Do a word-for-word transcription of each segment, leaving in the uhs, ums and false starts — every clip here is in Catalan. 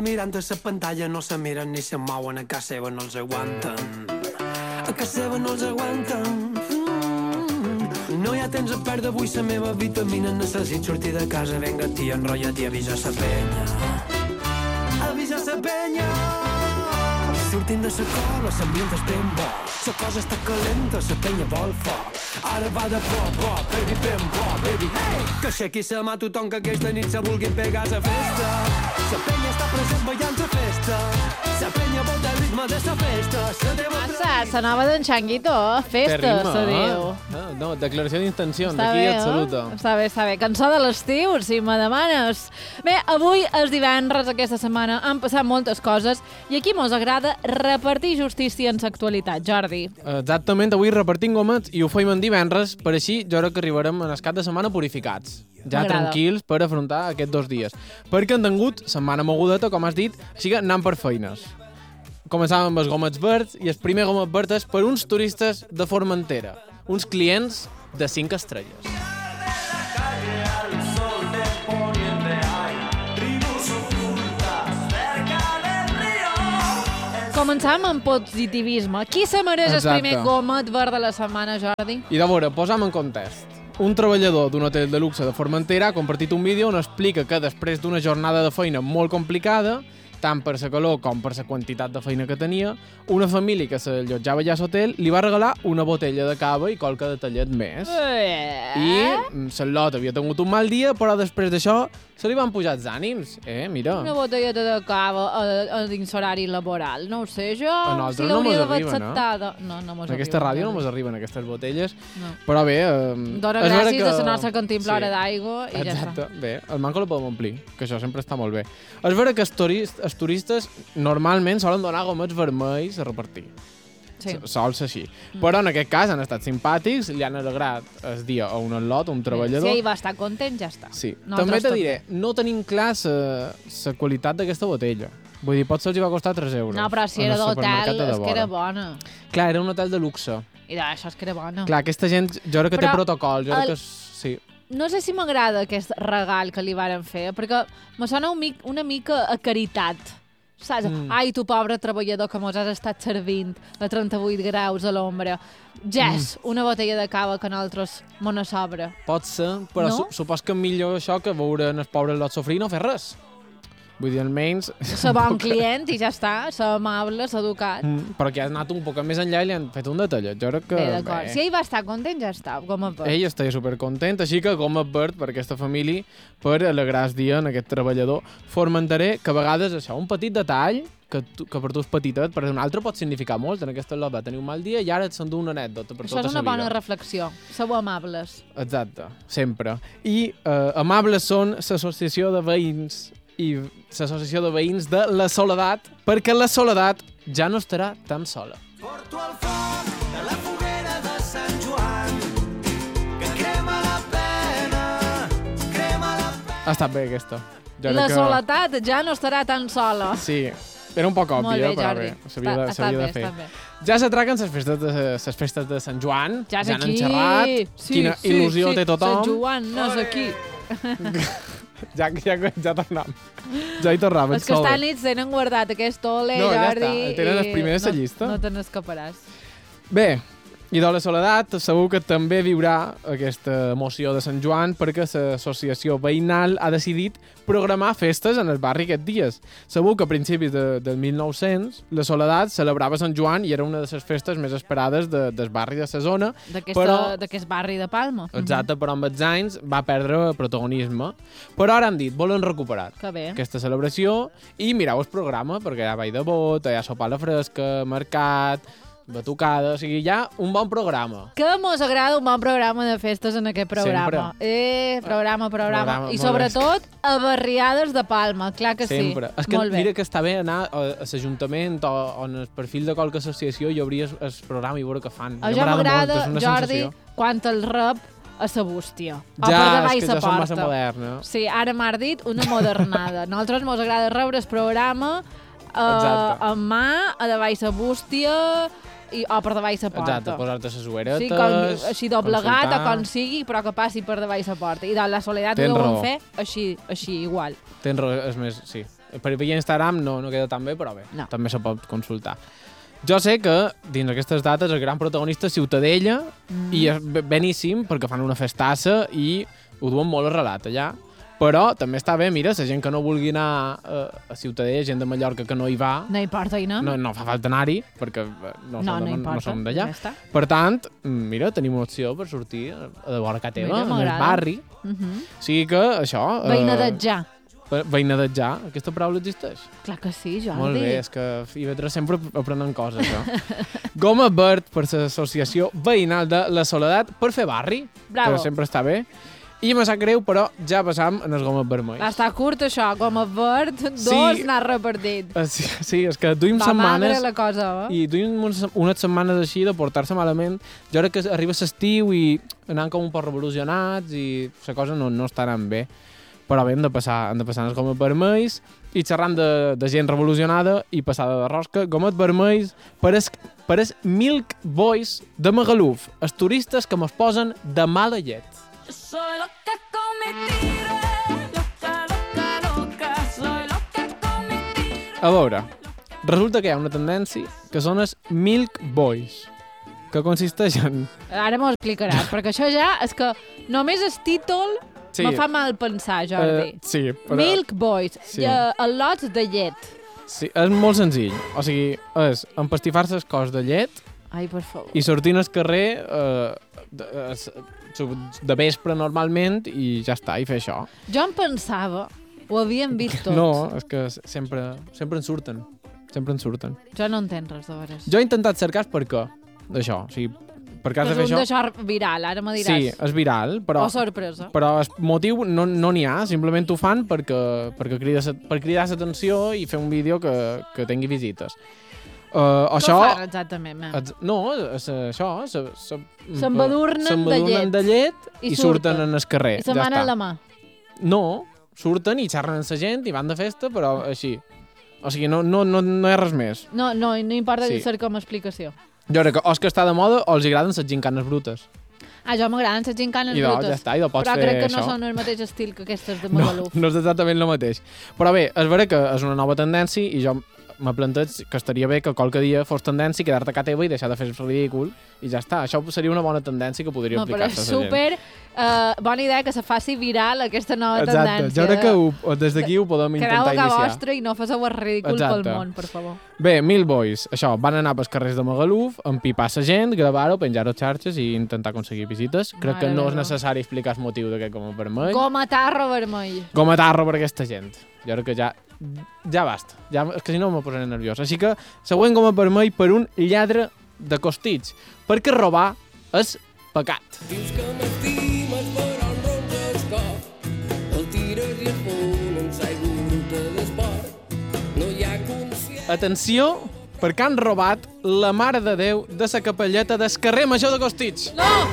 Mirant a la pantalla no se miren ni se mouen, a casa seva no els aguanten. A casa seva no els aguanten. Mm. No hi ha temps a perdre avui, la meva vitamina necessit sortir de casa. Venga, tia, enrotlla't i avisa la penya. Avisa la penya. Sortint de la cola, l'ambient és ben bo. La cosa està calenta, la penya vol foc. Ara va de pop, pop, baby, ben pop, baby, hey! Que aixequi la mà tothom que aquesta nit se vulgui pegar a la festa. La penya està present ballant la festa. La penya vol el ritme de la festa. Massa, la nova d'en Changuito, festa, se diu. No, no, declaració d'intencions, Està d'aquí bé, et saluta. eh? Està bé, està bé. Cançó de l'estiu, si me demanes. Bé, avui és divendres, aquesta setmana han passat moltes coses i aquí mos agrada repartir justícia en l'actualitat, Jordi. Exactament, avui repartim gomets i ho feim en divendres, per així jo crec que arribarem en el cap de setmana purificats. Ja tranquils per afrontar aquests dos dies. Perquè han tingut setmana mogudeta, com has dit, així que anant per feines. Començàvem amb els gomets verds i el primer gomet verd és per uns turistes de Formentera, uns clients de cinc estrelles. Començam amb positivisme. Qui se mereix el primer gomet verd de la setmana, Jordi? I de veure, posam en context. Un treballador d'un hotel de luxe de Formentera ha compartit un vídeo on explica que després d'una jornada de feina molt complicada, tant per la calor com per la quantitat de feina que tenia, una família que s'allotjava allà a l'hotel li va regalar una botella de cava i qualque detallet més. Eh? I Charlotte havia tingut un mal dia, però després d'això se li van pujar els ànims. Eh, mira. Una botelleta de cava a, a dins horari laboral. No ho sé, jo... A nosaltres no mos arriben, acceptada. no? No, no mos en aquesta arriben, ràdio no no mos arriben aquestes botelles, no. Però bé... Eh, Dóna gràcies que... de la nostra cantimplora sí. d'aigua i ja Exacte. està. Bé, el manco la podem omplir, que això sempre està molt bé. És vera que els, turist, els turistes normalment solen donar gomets vermells a repartir. Sí. Sol ser així. Mm. Però en aquest cas han estat simpàtics, li han alegrat el dia a un al·lot, a un treballador. Si ell va estar content, ja està. Sí. No També te diré, no tenim clar la qualitat d'aquesta botella. Vull dir, potser els va costar tres euros. No, però si era d'hotel, és que era bona. Clar, era un hotel de luxe. I d'això és que era bona. Clar, aquesta gent, jo crec que però té protocol, jo crec el... que sí. No sé si m'agrada aquest regal que li varen fer, perquè me sona un mic, una mica a caritat. Saps? Mm. Ai, tu pobre treballador que mos has estat servint a trenta-vuit graus a l'ombra. Jess, mm. una botella de cava que a nosaltres me ne sobra. Pot ser, però no? su supos que millor això que veure el pobre lot sofrir i no fer res. Vull dir, almenys... Ser bon client i ja està, ser amable, ser educat. Mm, però que has anat un poc més enllà i li han fet un detallet. Jo crec que... Bé, d'acord. Si ell va estar content, ja està, com a verd. Ell està supercontent, així que com a verd per aquesta família, per alegrar el dia en aquest treballador formenteré, que a vegades això, un petit detall, que, tu, que per tu és petitet, per un altre pot significar molt. En aquesta lot va tenir un mal dia i ara et s'endú una anècdota per això tota la vida. Això és una bona reflexió. Sou amables. Exacte, sempre. I eh, amables són l'associació de veïns i l'associació de veïns de La Soledat, perquè la Soledat ja no estarà tan sola. Porto el foc de la foguera de Sant Joan, que crema la pena, crema la pena... Ha estat bé, aquesta. Jo la que... Soledat ja no estarà tan sola. Sí, era un poc obvi, bé, eh, però bé, s'havia de, de fer. Bé. Ja s'atraquen les festes, de, les festes de Sant Joan, ja, ja han enxerrat, sí, quina sí, il·lusió sí. té tothom. Sant Joan no és aquí. Ja, ja, ja tornem. Ja hi tornem. Els que estan nits tenen guardat aquest ole, no, Jordi... No, ja està. Tenen els primers a la llista. No, no te n'escaparàs. Bé, i de la Soledat segur que també viurà aquesta emoció de Sant Joan perquè l'associació veïnal ha decidit programar festes en el barri aquests dies. Segur que a principis de, del mil nou-cents la Soledat celebrava Sant Joan i era una de les festes més esperades de, del barri de la zona. D'aquest barri de Palma. Exacte, però amb els anys va perdre protagonisme. Però ara han dit, volen recuperar aquesta celebració i mireu el programa perquè hi ha ball de bot, hi ha sopar a la fresca, mercat... batucada, o sigui, hi ha un bon programa. Que mos agrada un bon programa de festes en aquest programa. Sempre. Eh, programa, programa. programa I sobretot a barriades de Palma, clar que Sempre. sí. És que Molt bé. mira que està bé anar a, a l'Ajuntament o, o en el perfil de qualque associació i obrir el, el programa i veure què fan. A jo m'agrada, Jordi, quan el rep a sa bústia. O ja, per davall és que sa ja som porta. massa moderna. Sí, ara m'ha dit una modernada. Nosaltres mos agrada rebre el programa eh, en mà, a davall sa bústia... I, o per davall sa porta. Exacte, posar-te les ueretes, sí, com, així doblegat consultar. o com sigui, però que passi per davall sa porta. I de la Soledat ho deuen fer així, així igual. Tens raó, és més, sí. Per via Instagram no, no queda tan bé, però bé, no. també se pot consultar. Jo sé que dins aquestes dates el gran protagonista és Ciutadella mm. i és beníssim perquè fan una festassa i ho duen molt el relat allà. Però també està bé, mira, la gent que no vulgui anar uh, a Ciutadella, gent de Mallorca que no hi va... No importa, i no? No, no fa falta anar-hi, perquè no, no, som, no, no som d'allà. Ja per tant, mira, tenim una opció per sortir a de vora casa teva, en el barri. Uh -huh. O sigui que això... Veïnatjar. Uh, Veïnatjar, aquesta paraula existeix? Clar que sí, Jordi. Molt bé, és que I V tres sempre aprenen coses, això. Goma Verd per l'Associació Veïnal de la Soledat per fer barri, Bravo. que sempre està bé. I me sap greu, però ja passam en els gomes vermells. Està curt, això. Goma verd, dos, sí. n'ha repartit. Sí, sí, és que duim Va setmanes... la cosa, eh? I duim unes, unes setmanes així de portar-se malament. Jo crec que arriba l'estiu i anant com un poc revolucionats i la cosa no, no està anant bé. Però bé, hem de passar, hem de passar els gomes vermells i xerrant de, de gent revolucionada i passada de rosca, gomes vermells per es, per es Milk Boys de Magaluf, els turistes que mos posen de mala llet. Soy loca con mi tigre, loca, loca, loca, soy loca con mi tigre. A veure, resulta que hi ha una tendència que són els Milk Boys, que consisteix en... Ara m'ho explicaràs, perquè això ja és que només el títol sí. me fa mal pensar, Jordi. Uh, sí, però... Milk Boys, sí. uh, lots de llet. Sí, és molt senzill. O sigui, és empastifar-se el cos de llet Ai, per favor. i sortint al carrer uh, de, de vespre normalment i ja està, i fer això. Jo em pensava, ho havíem vist tots. No, és que sempre, sempre en surten. Sempre en surten. Jo no entenc res de veres. Jo he intentat cercar per què d'això. O sigui, per què has de fer és un això? d'això viral, ara me diràs. Sí, és viral, però... O sorpresa. Però el motiu no no n'hi ha, simplement ho fan perquè, perquè crida, per cridar l'atenció i fer un vídeo que, que tingui visites. Uh, Què això, fan exactament? es, no, és, això... S'embadurnen de llet. de llet I i, surten. surten en el carrer. I se'n ja van està. a la mà. No, surten i xerren amb la gent i van de festa, però així. O sigui, no, no, no, no hi ha res més. No, no, no importa Sí. sí. ser com a explicació. Jo crec que o és que està de moda o els agraden les gincanes brutes. Ah, jo m'agraden les gincanes I doncs, brutes. ja està, i doncs pots però fer crec que no això. són el mateix estil que aquestes de No, Magaluf. no és exactament el mateix. Però bé, és vera que és una nova tendència i jo m'he plantat que estaria bé que qualque dia fos tendència quedar-te a casa teva i deixar de fer el ridícul i ja està. Això seria una bona tendència que podria No, però aplicar-se a és la gent. super uh, bona idea que se faci viral aquesta nova Exacte. tendència. Jo crec que ho, des d'aquí ho podem Quedeu intentar a casa iniciar. vostra i no faceu el ridícul Exacte. pel món, per favor. Bé, Mil Boys, això, van anar pels carrers de Magaluf, empipar la gent, gravar-ho, penjar-ho a xarxes i intentar aconseguir visites. Crec Mare que no és meva. necessari explicar el motiu d'aquest goma vermell. Goma tarro vermell. Goma tarro per aquesta gent. Jo crec que ja ja basta. Ja, és que si no me posaré nerviós. Així que, següent goma vermell per un lladre de costits. Perquè robar és pecat. Dius que m'estimes però em rompes el cor. El tires i el punt en l'aigua bruta d'esport. No hi ha consciència. Atenció, perquè han robat la Mare de Déu de la capelleta del carrer Major de Costits. No!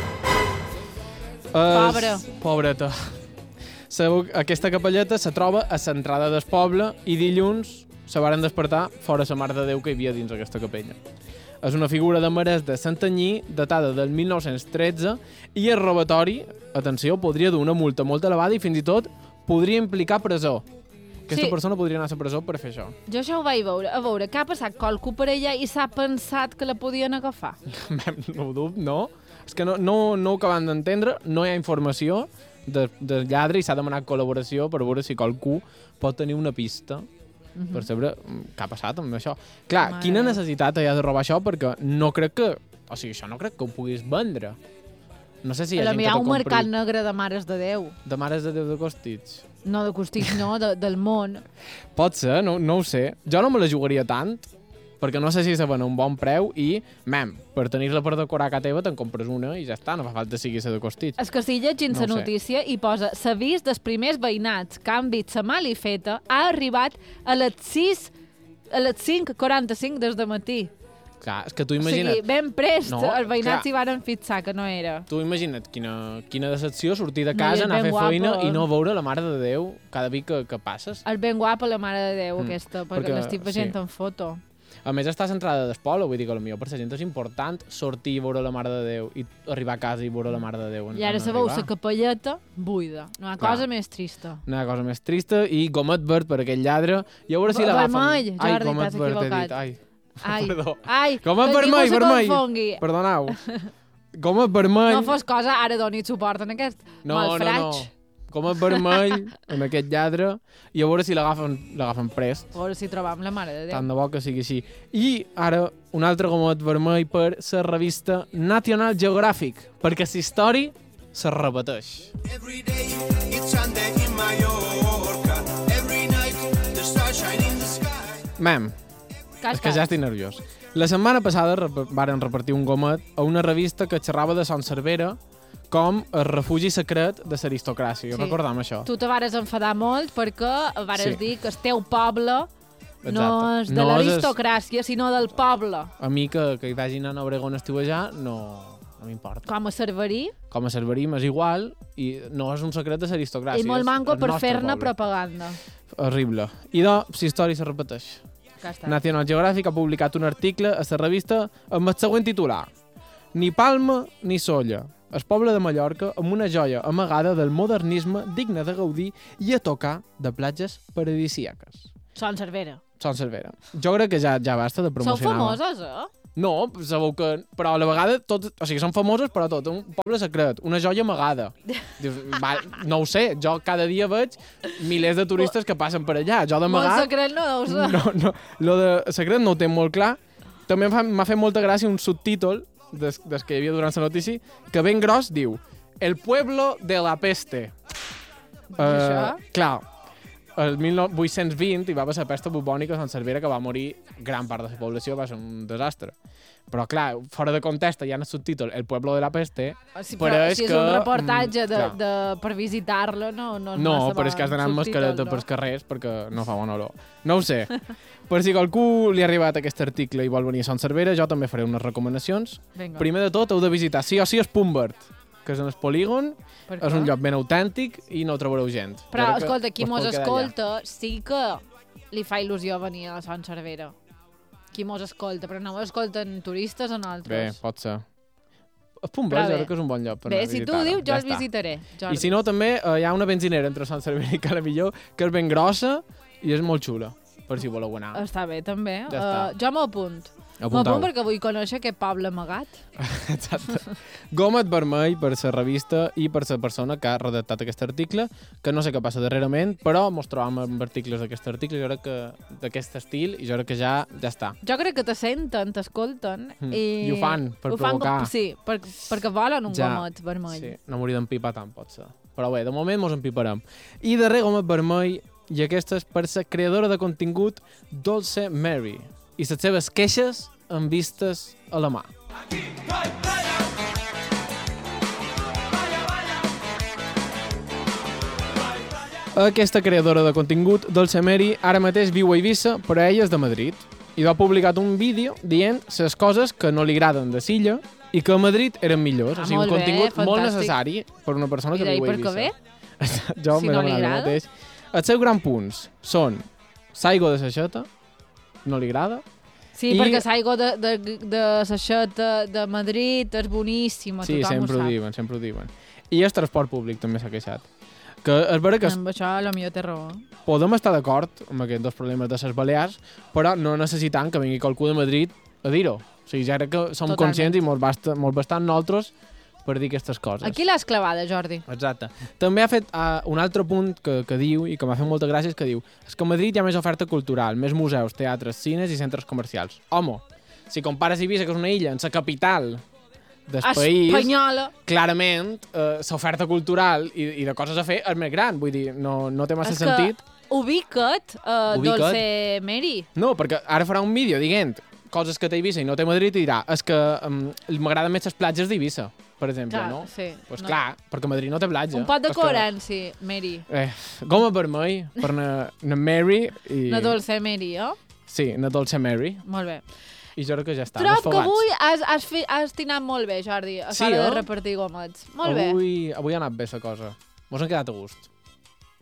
Pobre. Es... Pobreta. Segur que aquesta capelleta se troba a l'entrada del poble i dilluns se varen despertar fora la Mare de Déu que hi havia dins aquesta capella. És una figura de marès de Santanyí, datada del mil nou-cents tretze, i el robatori, atenció, podria dur una multa molt elevada i fins i tot podria implicar presó. Aquesta Sí. persona podria anar a la presó per fer això. Jo això ho vaig veure. A veure, què ha passat qualcú per allà i s'ha pensat que la podien agafar? No ho dubto, no. És que no, no, no ho acabem d'entendre, no hi ha informació de, de lladre i s'ha demanat col·laboració per veure si qualcú pot tenir una pista uh -huh. per saber què ha passat amb això. Clar, Mare quina meva. necessitat hi ha de robar això? Perquè no crec que... O sigui, això no crec que ho puguis vendre. No sé si hi ha Però gent hi que ha t'ho un compri. mercat negre de mares de Déu. De Mares de Déu de Costits. No de Costits, no, de, del món. Pot ser, no, no ho sé. Jo no me la jugaria tant, perquè no sé si se ven a un bon preu i, mem, per tenir-la per decorar a casa teva te'n compres una i ja està, no fa falta sigui la de Costits. És que si llegint No la ho sé. notícia i posa l'avís dels primers veïnats que han vist la malifeta ha arribat a les sis a les cinc quaranta-cinc des de matí. Clar, és que tu O imagina't... sigui, ben prest, No, els veïnats clar. s'hi van fixar, que no era. Tu imagina't quina, quina decepció sortir de No, i casa, és anar a ben fer feina guapa. i no veure la Mare de Déu cada dia que, que passes. És ben guapa la Mare de Déu, Mm, aquesta, perquè, perquè- l'estic veient sí. en foto. A més, està centrada d'espolo, vull dir que potser per la gent és important sortir i veure la Mare de Déu i arribar a casa i veure la Mare de Déu. I ara sabeu la capelleta buida. No hi ha Clar. cosa més trista. No hi ha cosa més trista i gomet verd per aquell lladre. I a veure si l'agafen. Vermell, Ai, Jordi, gomet t'has verd, he equivocat. dit. Ai, Ai, perdó. ai, Gomet que vermell, ningú se vermell. confongui. Perdoneu. Gomet vermell. No fos cosa, ara doni suport en aquest No, no, malfraig. no. Gomet vermell en aquest lladre i a veure si l'agafen l'agafen prest. A veure si trobam la Mare de Déu. Tant de bo que sigui així. I ara un altre gomet vermell per la revista National Geographic, perquè la història se repeteix. Every day it's Sunday in Mallorca. Every night the stars shine in the sky. Mem, Cas, és que ja estic nerviós. La setmana passada rep varen repartir un gomet a una revista que xerrava de Son Cervera com el refugi secret de l'aristocràcia. Sí. Recordam això. Tu te vares enfadar molt perquè vares Sí. dir que el teu poble no Exacte. és de No és- l'aristocràcia, sinó del poble. A mi que, que hi vagi anant a Obregón a estiuejar no, no m'importa. Com a cerverí, Com a cerverim és igual i no és un secret de l'aristocràcia. i molt és manco el per nostre fer-ne poble. propaganda. Horrible. I de, la història se repeteix. Ja està. National Geographic ha publicat un article a la revista amb el següent titular. Ni Palma ni Solla. El poble de Mallorca amb una joia amagada del modernisme digna de gaudir i a tocar de platges paradisíaques. Son Cervera. Son Cervera. Jo crec que ja, ja basta de Sou promocionar. famosos, eh? No, sabeu que... Però a la vegada, tot, o sigui, són famosos, però tot. Un poble secret, una joia amagada. Dius, va, no ho sé, jo cada dia veig milers de turistes que passen per allà. Jo Molt d'amagat... secret no deus ser. No, no, lo de secret no ho té molt clar. També m'ha m'ha fet molta gràcia un subtítol des, des que hi havia durant la notícia, que ben gros diu El pueblo de la peste. això? Clar, el mil vuit-cents vint hi va haver la pesta bubònica a Sant Cervera, que va morir gran part de la població, va ser un desastre. Però clar, fora de context hi ha el subtítol El pueblo de la peste. Sí, però però és si és que, un reportatge mm, de, clar. de, per visitar-lo, no, no és No, massa però és que has d'anar amb bon mascareta subtítol, pels carrers perquè no fa bona olor. No ho sé. Per si qualcú li ha arribat aquest article i vol venir a Sant Cervera, jo també faré unes recomanacions. Vinga. Primer de tot, heu de visitar sí o sí el Pumbert, que és en el polígon, Per és què? un lloc ben autèntic i no trobareu gent. Però, Jo crec que escolta, qui us mos pot quedar allà. escolta sí que li fa il·lusió venir a Son Cervera. Qui mos escolta, però no mos escolten turistes o Bé, nosaltres. pot ser. El Pumbert Però jo bé. crec que és un bon lloc per Bé, anar a si tu visitar-ho. ho dius, jo Ja el està. visitaré, Jordi. I si no, també eh, hi ha una benzinera entre Sant Cervera i Cala Millor, que és ben grossa i és molt xula, per si voleu anar. Està bé, també. Ja Uh, està. jo m'apunt. Apuntau. M'apunt perquè vull conèixer aquest poble amagat. Exacte. Gomet vermell per la revista i per la persona que ha redactat aquest article, que no sé què passa darrerament, però mos trobam amb articles d'aquest article, jo crec que d'aquest estil, i jo crec que ja ja està. Jo crec que te senten, t'escolten. Mm. I... I ho fan per ho fan provocar. Com, sí, per, perquè volen un Ja. gomet vermell. Sí, no m'hauria d'empipar tant, pot ser. Però bé, de moment mos empiparem. I darrer gomet vermell, i aquesta és per la creadora de contingut Dolce Mary, i les seves queixes amb vistes a la mà. Aquesta creadora de contingut, Dolce Mary, ara mateix viu a Eivissa, però ella és de Madrid. I va publicat un vídeo dient les coses que no li agraden de Silla i que a Madrid eren millors. Ah, o sigui, un molt bé, contingut molt fantàstic. necessari per una persona I que d'ahir viu a per què Eivissa. ve? Jo Si m'he no li demanat el agrada. mateix. Els seus grans punts són Saigo de Seixeta, no li agrada. Sí, I- perquè l'aigua de, de, de Seixeta de Madrid és boníssima, Sí, tothom sempre ho ho sap. diuen, sempre ho diuen. I el transport públic també s'ha queixat. Que és vera que es- Amb això potser té raó. podem estar d'acord amb aquests dos problemes de les Balears, però no necessitant que vingui qualcú de Madrid a dir-ho. O sigui, ja crec que som Totalment. conscients i molt, basta, molt bastant nosaltres per dir aquestes coses. Aquí l'has clavada, Jordi. Exacte. També ha fet uh, un altre punt que, que diu, i que m'ha fet molta gràcia, és que diu és que a Madrid hi ha més oferta cultural, més museus, teatres, cines i centres comercials. Home, si compares Eivissa, que és una illa, en la capital del país, Espanyola. clarament eh, l'oferta cultural i, i de coses a fer és més gran. Vull dir, no, no té massa És que sentit. ubica't, uh, Ubica't. Dolce Mary. No, perquè ara farà un vídeo dient coses que té Eivissa i no té Madrid i dirà és que um, m'agraden més les platges d'Eivissa, per exemple, Clar, no? sí. Pues no. clar, perquè Madrid no té platja. Un pot de És que- coherència, Mary. Eh, goma vermell per na, na Mary i... Una Dolce Mary, oh? Sí, na Dolce Mary. Molt bé. I jo crec que ja està. Trob que desfogats. avui has, has, fi, has tinat molt bé, Jordi, a Sí, l'hora de oh? repartir gomets. Molt bé. Avui, avui ha anat bé la cosa. Mos han quedat a gust.